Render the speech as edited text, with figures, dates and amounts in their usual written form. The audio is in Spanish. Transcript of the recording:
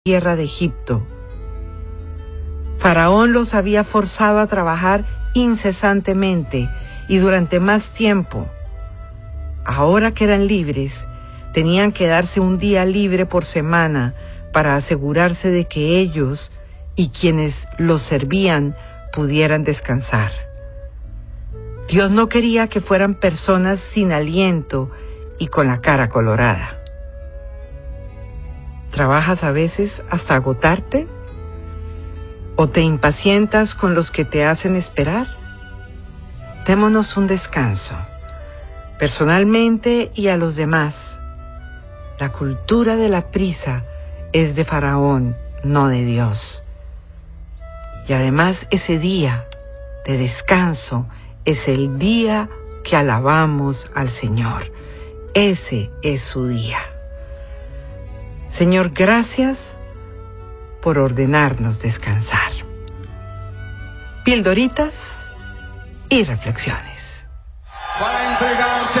tierra de Egipto. Faraón los había forzado a trabajar incesantemente y durante más tiempo. Ahora que eran libres, tenían que darse un día libre por semana para asegurarse de que ellos y quienes los servían pudieran descansar. Dios no quería que fueran personas sin aliento y con la cara colorada. ¿Trabajas a veces hasta agotarte? ¿O te impacientas con los que te hacen esperar? Démonos un descanso, personalmente y a los demás. La cultura de la prisa es de Faraón, no de Dios. Y además ese día de descanso es el día que alabamos al Señor. Ese es su día. Señor, gracias por ordenarnos descansar. Pildoritas y reflexiones.